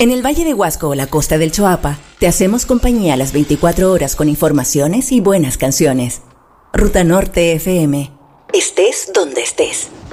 En el Valle de Huasco o la costa del Choapa, te hacemos compañía a las 24 horas con informaciones y buenas canciones. Ruta Norte FM. Estés donde estés.